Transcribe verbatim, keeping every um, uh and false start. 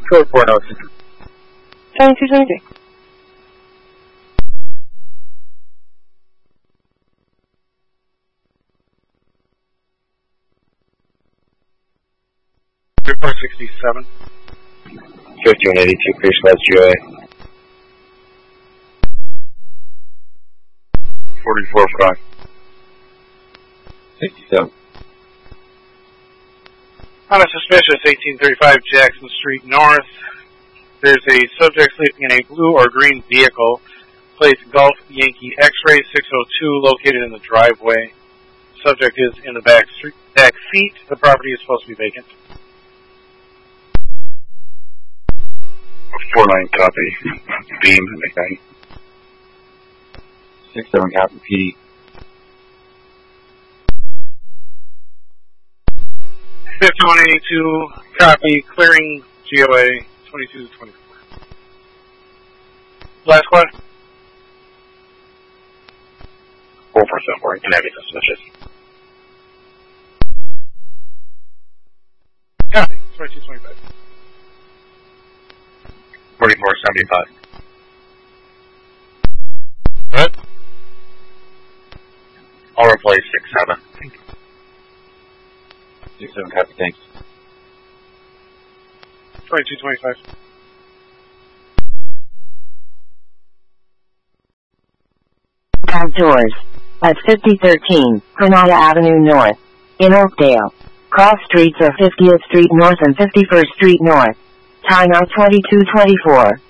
Code four Nelson. twenty-two twenty-three. four sixty-seven. fifty-one eighty-two, Pierce G O A. forty-four five. sixty-seven. On a suspicious eighteen thirty-five Jackson Street North, there's a subject sleeping in a blue or green vehicle. Plates Golf Yankee X-Ray six oh two located in the driveway. Subject is in the back, street, back seat. The property is supposed to be vacant. four nine copy. Beam, McKnight. six seven copy, P D. fifty-one eighty-two copy, clearing G O A twenty-two twenty-four. Last question. four percent more, connected suspicious. Copy, twenty-two twenty-five. forty-four seventy-five. What? I'll replace six seven. six seven copy, thanks. twenty-two twenty-five. Outdoors. At fifty thirteen, Granada Avenue North. In Oakdale. Cross streets are fiftieth Street North and fifty-first Street North. Time out twenty-two twenty-four.